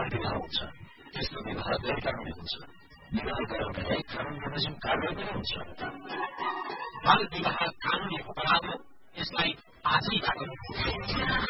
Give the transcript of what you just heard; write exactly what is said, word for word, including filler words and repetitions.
बाल विवाह हुन्छ, त्यस्तो विवाह गैर कानुनी हुन्छ। विवाह गराउनेलाई कानून बमोजिम कारवाही पनि हुन्छ। बाल विवाह कानूनी अपराध हो, यसलाई आजैबाट